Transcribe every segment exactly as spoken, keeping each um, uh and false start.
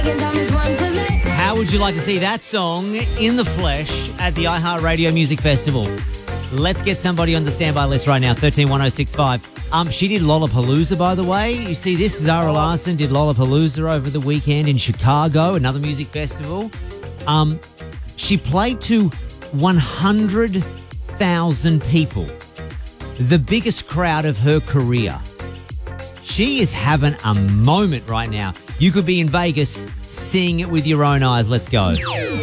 How would you like to see that song in the flesh at the iHeartRadio Music Festival? Let's get somebody on the standby list right now, thirteen one oh six five. Um, she did Lollapalooza, by the way. You see this, Zara Larsson did Lollapalooza over the weekend in Chicago, another music festival. Um, she played to one hundred thousand people, the biggest crowd of her career. She is having a moment right now. You could be in Vegas seeing it with your own eyes. Let's go.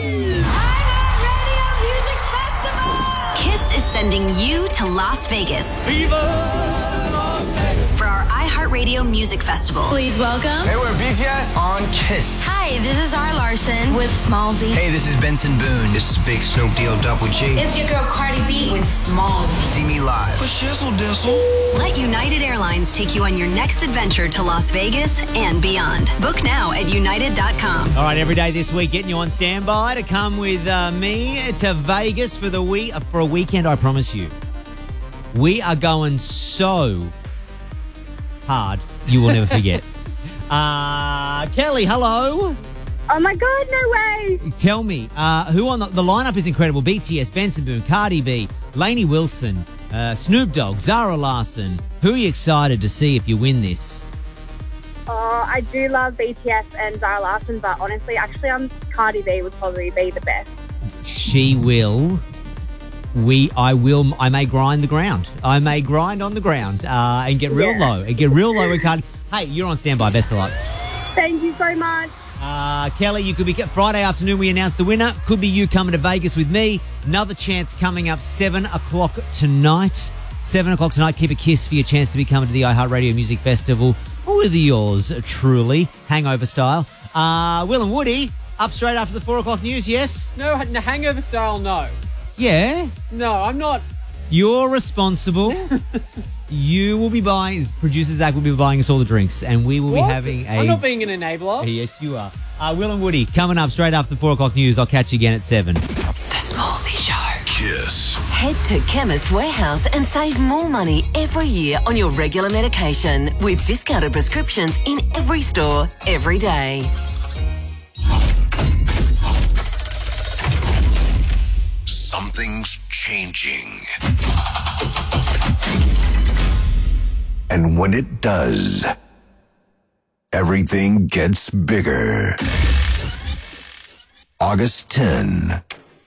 Kiss is sending you to Las Vegas. Viva Las Vegas. For our iHeartRadio Music Festival. Please welcome. Hey, we're B T S on Kiss. Hi, this is Zara Larsson with Smallzy. Hey, this is Benson Boone. This is Big Snoop Deal Double G. It's your girl Cardi B with Smallzy. See me live. For shizzle dizzle. Let United Airlines take you on your next adventure to Las Vegas and beyond. Book now at united dot com. All right, every day this week, getting you on standby to come with uh, me to Vegas for the week for a weekend. I promise you, we are going so hard you will never forget. uh, Kelly, hello. Oh my God, no way. Tell me, uh, who on the, the lineup is incredible? B T S, Benson Boone, Cardi B, Lainey Wilson, uh, Snoop Dogg, Zara Larsson. Who are you excited to see if you win this? Oh, I do love B T S and Zara Larsson, but honestly, actually, I'm Cardi B would probably be the best. She will. We, I will, I may grind the ground. I may grind on the ground uh, and get real Yeah. low. And get real low with Cardi. Hey, you're on standby. Best of luck. Thank you so much. Uh, Kelly, you could be Friday afternoon. We announce the winner. Could be you coming to Vegas with me. Another chance coming up seven o'clock tonight. Seven o'clock tonight. Keep a kiss for your chance to be coming to the iHeartRadio Music Festival with yours truly, hangover style. Uh, Will and Woody up straight after the four o'clock news. Yes. No, no, hangover style. No. Yeah. No, I'm not. You're responsible. You will be buying, producer Zach will be buying us all the drinks, and we will What? be having a... I'm not being an enabler. Yes, you are. Uh, Will and Woody coming up straight after the four o'clock news. I'll catch you again at seven. The Smallzy Show. Kiss. Head to Chemist Warehouse and save more money every year on your regular medication with discounted prescriptions in every store, every day. Something's changing. And when it does, everything gets bigger. August tenth.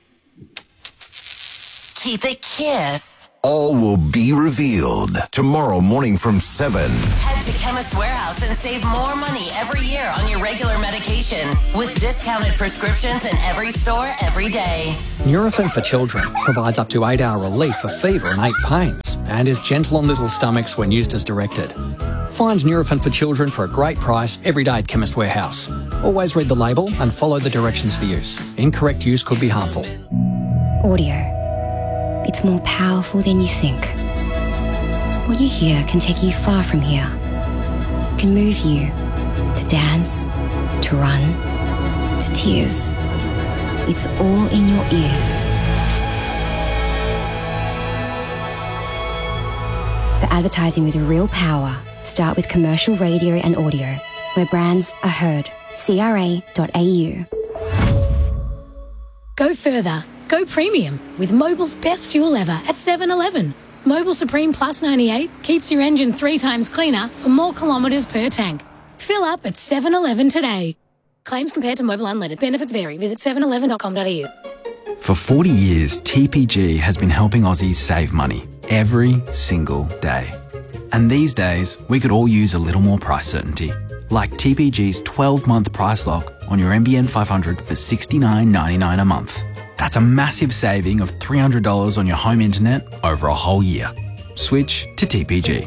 Keep it Kiss. All will be revealed tomorrow morning from seven. Head to Chemist Warehouse and save more money every year on your regular medication with discounted prescriptions in every store, every day. Nurofen for Children provides up to eight hour relief for fever and ache pains and is gentle on little stomachs when used as directed. Find Nurofen for Children for a great price every day at Chemist Warehouse. Always read the label and follow the directions for use. Incorrect use could be harmful. Audio. It's more powerful than you think. What you hear can take you far from here. It can move you to dance, to run, to tears. It's all in your ears. The advertising with real power. Start with commercial radio and audio, where brands are heard. C R A dot A U. Go further. Go premium with Mobil's best fuel ever at seven eleven. Mobil Supreme Plus ninety-eight keeps your engine three times cleaner for more kilometres per tank. Fill up at seven eleven today. Claims compared to Mobil Unleaded. Benefits vary. Visit seven eleven dot com dot a u. For forty years, T P G has been helping Aussies save money every single day. And these days, we could all use a little more price certainty. Like T P G's twelve-month price lock on your M B N five hundred for sixty-nine ninety-nine a month. That's a massive saving of three hundred dollars on your home internet over a whole year. Switch to T P G.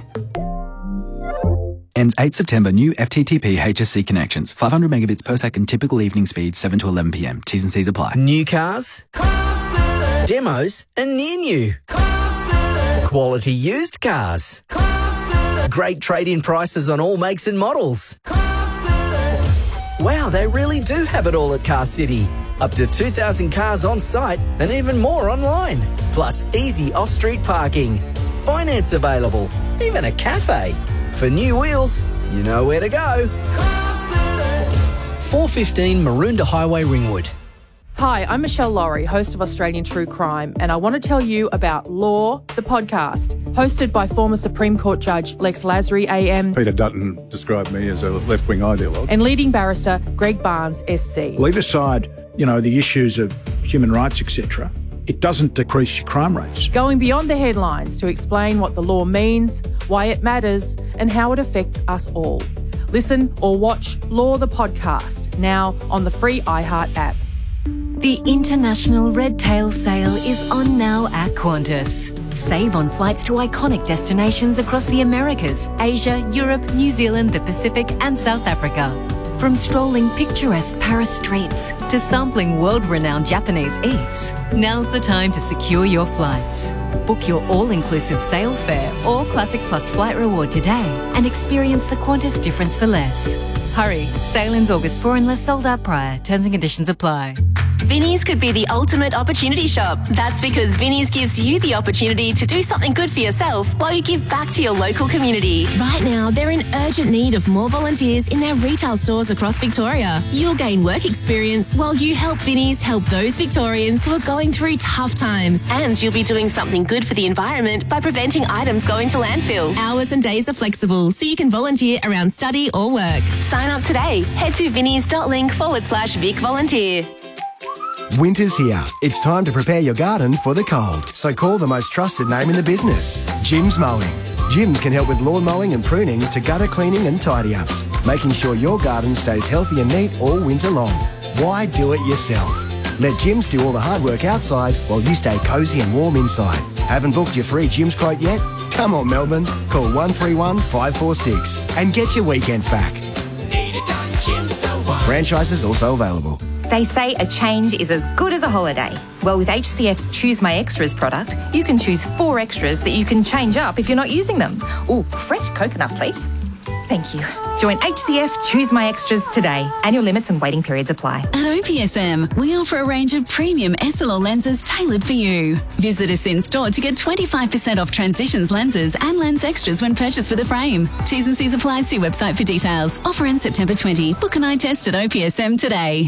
Ends eighth September. New F T T P H S C connections. five hundred megabits per second. Typical evening speed seven to eleven p m. T's and C's apply. New cars, demos and near new. Quality used cars. Great trade-in prices on all makes and models. Wow, they really do have it all at Car City. Up to two thousand cars on site and even more online. Plus easy off-street parking. Finance available. Even a cafe. For new wheels, you know where to go. four fifteen Maroondah Highway, Ringwood. Hi, I'm Michelle Laurie, host of Australian True Crime, and I want to tell you about Law, the podcast, hosted by former Supreme Court Judge Lex Lasry A M. Peter Dutton described me as a left-wing ideologue. And leading barrister Greg Barnes S C. Leave aside, you know, the issues of human rights, et cetera. It doesn't decrease your crime rates. Going beyond the headlines to explain what the law means, why it matters, and how it affects us all. Listen or watch Law, the podcast, now on the free iHeart app. The International Red Tail Sale is on now at Qantas. Save on flights to iconic destinations across the Americas, Asia, Europe, New Zealand, the Pacific and South Africa. From strolling picturesque Paris streets to sampling world-renowned Japanese eats, now's the time to secure your flights. Book your all-inclusive sale fare or Classic Plus flight reward today and experience the Qantas difference for less. Hurry, sale ends August fourth unless sold out prior. Terms and conditions apply. Vinnie's could be the ultimate opportunity shop. That's because Vinnie's gives you the opportunity to do something good for yourself while you give back to your local community. Right now, they're in urgent need of more volunteers in their retail stores across Victoria. You'll gain work experience while you help Vinnie's help those Victorians who are going through tough times. And you'll be doing something good for the environment by preventing items going to landfill. Hours and days are flexible, so you can volunteer around study or work. Sign up today. Head to vinnies.link forward slash Vic Volunteer. Winter's here. It's time to prepare your garden for the cold. So call the most trusted name in the business, Jim's Mowing. Jim's can help with lawn mowing and pruning to gutter cleaning and tidy-ups, making sure your garden stays healthy and neat all winter long. Why do it yourself? Let Jim's do all the hard work outside while you stay cosy and warm inside. Haven't booked your free Jim's quote yet? Come on, Melbourne. Call one three one, five four six and get your weekends back. Need it done, Jim's the one. Franchises also available. They say a change is as good as a holiday. Well, with H C F's Choose My Extras product, you can choose four extras that you can change up if you're not using them. Ooh, fresh coconut, please. Thank you. Join H C F Choose My Extras today. Annual limits and waiting periods apply. At O P S M, we offer a range of premium S L R lenses tailored for you. Visit us in store to get twenty-five percent off Transitions lenses and lens extras when purchased with a frame. T's and C's apply. See website for details. Offer ends September twentieth. Book an eye test at O P S M today.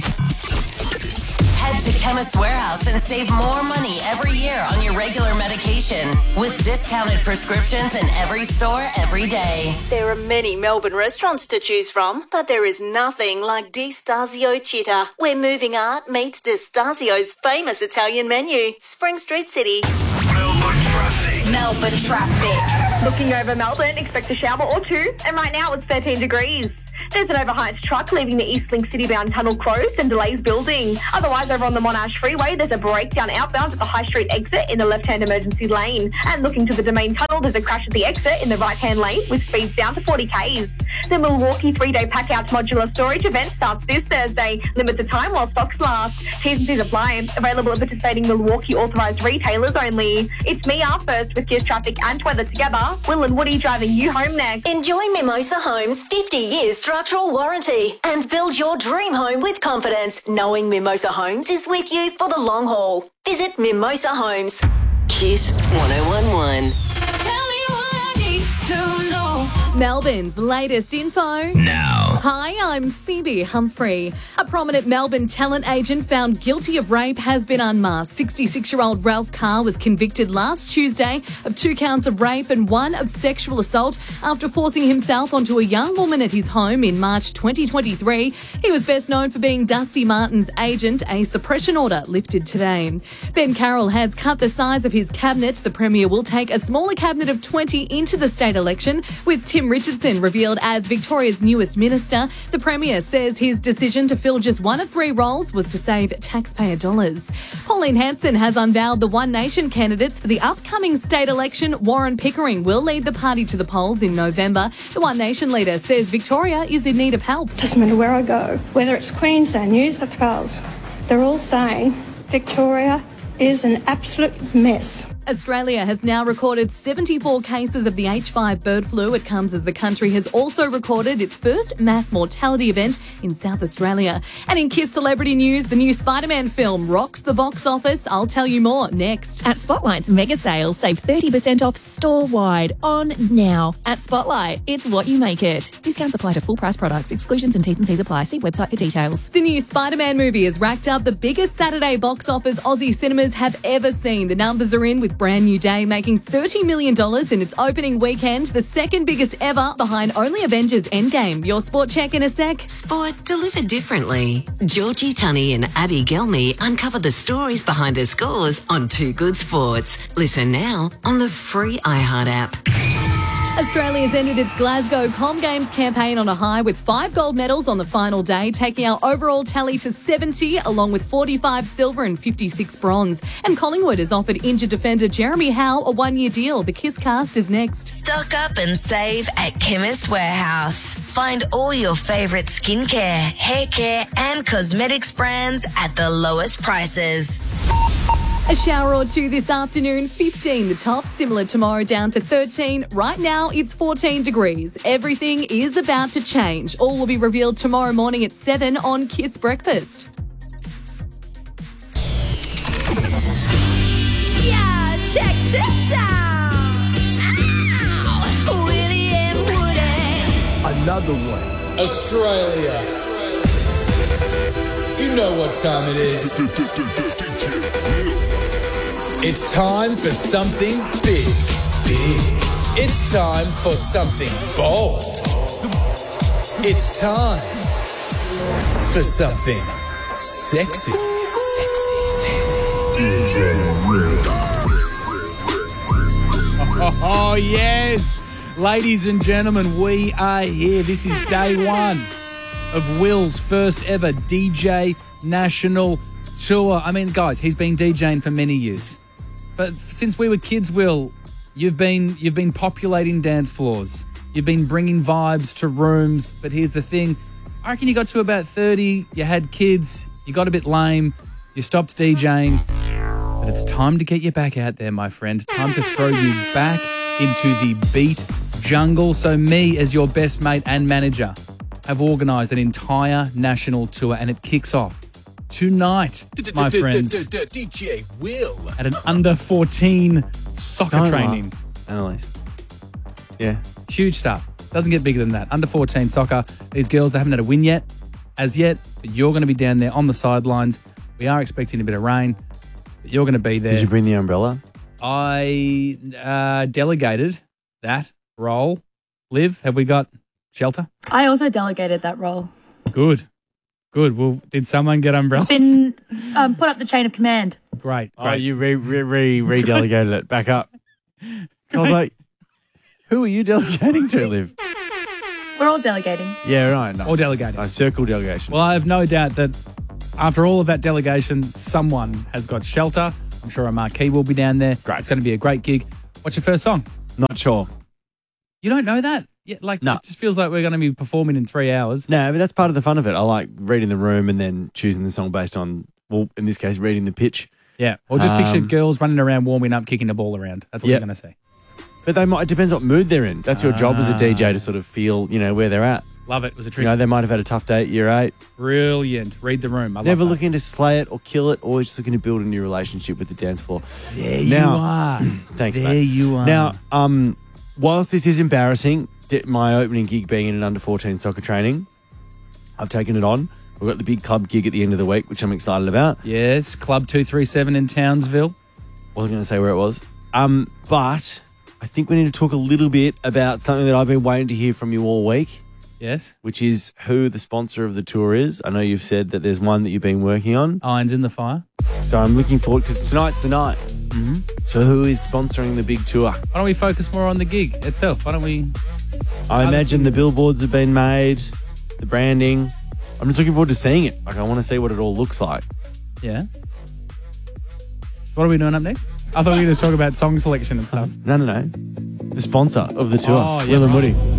Head to Chemist Warehouse and save more money every year on your regular medication with discounted prescriptions in every store every day. There are many Melbourne restaurants to choose from, but there is nothing like Di Stasio Città, where moving art meets Di Stasio's famous Italian menu. Spring Street City. Melbourne traffic. Melbourne traffic. Looking over Melbourne, expect a shower or two, and right now it's thirteen degrees. There's an overhyped truck leaving the Eastlink City-bound tunnel closed and delays building. Otherwise, over on the Monash Freeway, there's a breakdown outbound at the High Street exit in the left-hand emergency lane. And looking to the Domain Tunnel, there's a crash at the exit in the right-hand lane with speeds down to forty kays. The Milwaukee three-day pack-out modular storage event starts this Thursday. Limited time while stocks last. T's and C's apply. Available at participating Milwaukee authorised retailers only. It's me, our first, with Gears Traffic and weather together. Will and Woody driving you home next. Enjoy Mimosa Homes' fifty years structural warranty and build your dream home with confidence, knowing Mimosa Homes is with you for the long haul. Visit Mimosa Homes. Kiss one oh one one. Melbourne's latest info now. Hi, I'm Phoebe Humphrey. A prominent Melbourne talent agent found guilty of rape has been unmasked. sixty-six-year-old Ralph Carr was convicted last Tuesday of two counts of rape and one of sexual assault after forcing himself onto a young woman at his home in March twenty twenty-three. He was best known for being Dusty Martin's agent. A suppression order lifted today. Ben Carroll has cut the size of his cabinet. The Premier will take a smaller cabinet of twenty into the state election, with Tim Richardson revealed as Victoria's newest minister. The Premier says his decision to fill just one of three roles was to save taxpayer dollars. Pauline Hanson has unveiled the One Nation candidates for the upcoming state election. Warren Pickering will lead the party to the polls in November. The One Nation leader says Victoria is in need of help. Doesn't matter where I go, whether it's Queensland, New South Wales, they're all saying Victoria is an absolute mess. Australia has now recorded seventy-four cases of the H five bird flu. It comes as the country has also recorded its first mass mortality event in South Australia. And in Kiss Celebrity News, the new Spider-Man film rocks the box office. I'll tell you more next. At Spotlight's mega sales, save thirty percent off store-wide on now. At Spotlight, it's what you make it. Discounts apply to full price products. Exclusions and T's and C's apply. See website for details. The new Spider-Man movie has racked up the biggest Saturday box office Aussie cinemas have ever seen. The numbers are in with Brand New Day making thirty million dollars in its opening weekend, the second biggest ever behind only Avengers Endgame. Your sport check in a sec. Sport delivered differently. Georgie Tunney and Abby Gelmy uncover the stories behind the scores on Two Good Sports. Listen now on the free iHeart app. Australia's ended its Glasgow Com Games campaign on a high with five gold medals on the final day, taking our overall tally to seventy, along with forty-five silver and fifty-six bronze. And Collingwood has offered injured defender Jeremy Howe a one-year deal. The Kiss Cast is next. Stock up and save at Chemist Warehouse. Find all your favourite skincare, hair care and cosmetics brands at the lowest prices. A shower or two this afternoon, fifteen the top, similar tomorrow down to thirteen. Right now it's fourteen degrees. Everything is about to change. All will be revealed tomorrow morning at seven on Kiss Breakfast. Yeah, check this out. Ow! Willie and Woody. Another one. Australia. You know what time it is. It's time for something big. Big. It's time for something bold. It's time for something sexy. Sexy, sexy. D J Will. Oh, yes. Ladies and gentlemen, we are here. This is day one of Will's first ever D J national tour. I mean, guys, he's been DJing for many years. But since we were kids, Will, you've been you've been populating dance floors. You've been bringing vibes to rooms. But here's the thing. I reckon you got to about thirty, you had kids, you got a bit lame, you stopped DJing. But it's time to get you back out there, my friend. Time to throw you back into the beat jungle. So me, as your best mate and manager, have organised an entire national tour, and it kicks off tonight, my friends, D J Will. at an under fourteen soccer Don't training. Annalise. Yeah. Huge stuff. Doesn't get bigger than that. Under fourteen soccer. These girls, they haven't had a win yet, as yet. But you're going to be down there on the sidelines. We are expecting a bit of rain. But you're going to be there. Did you bring the umbrella? I uh, delegated that role. Liv, have we got shelter? I also delegated that role. Good. Good. Well, did someone get umbrellas? It's been um, put up the chain of command. Great. Oh, great. you re re re re-delegated it back up. I was like, who are you delegating to, Liv? We're all delegating. Yeah, right. Nice. Or delegating. Nice circle delegation. Well, I have no doubt that after all of that delegation, someone has got shelter. I'm sure a marquee will be down there. Great. It's going to be a great gig. What's your first song? Not sure. You don't know that? Yeah, like No. it just feels like we're going to be performing in three hours. No, but that's part of the fun of it. I like reading the room and then choosing the song based on, well, in this case, reading the pitch. Yeah. Or just picture Um, girls running around, warming up, kicking the ball around. That's what Yeah. you're going to see. But they might. It depends what mood they're in. That's your job as a D J to sort of feel, you know, where they're at. Love it. It was a You trick. know, they might have had a tough day at year eight. Brilliant. Read the room. I love Never that. looking to slay it or kill it. Always just looking to build a new relationship with the dance floor. There Now- you are. Thanks, there mate. you are. Now, um, whilst this is embarrassing, di- my opening gig being in an under fourteen soccer training, I've taken it on. We've got the big club gig at the end of the week, which I'm excited about. Yes, Club two three seven in Townsville. Wasn't going to say where it was. Um, but I think we need to talk a little bit about something that I've been waiting to hear from you all week. Yes. Which is who the sponsor of the tour is. I know you've said that there's one that you've been working on. Irons in the fire. So I'm looking forward, because tonight's the night. Mm-hmm. So who is sponsoring the big tour? Why don't we focus more on the gig itself? Why don't we... I imagine the billboards have been made, the branding. I'm just looking forward to seeing it. Like, I want to see what it all looks like. Yeah. What are we doing up next? I thought we were going to talk about song selection and stuff. No, no, no. The sponsor of the tour, Oh, yeah, Will and right. Woody.